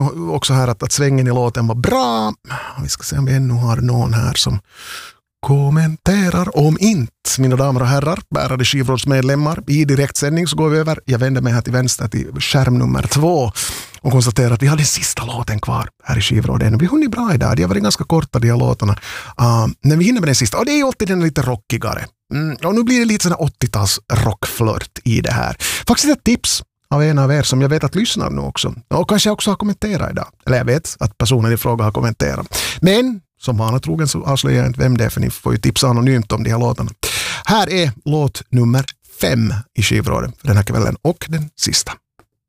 också här att svängen i låten var bra. Vi ska se om vi ännu har någon här som kommenterar. Om inte, mina damer och herrar, ärade skivrådsmedlemmar, i direktsändning så går vi över. Jag vänder mig här till vänster till skärm nummer 2 och konstaterar att vi har den sista låten kvar här i skivråden. Vi har hunnit bra idag, de har varit ganska korta de här låtarna. När vi hinner med den sista, och det är ju alltid den lite rockigare. Och nu blir det lite sån 80-tals rockflört i det här. Faktiskt ett tips av en av er som jag vet att lyssnar nu också. Och kanske också har kommenterat idag. Eller jag vet att personen i fråga har kommenterat. Men som vanatrogen så avslöjar jag inte vem det är, för ni får ju tipsa anonymt om de här låtarna. Här är låt nummer 5 i skivråden för den här kvällen och den sista.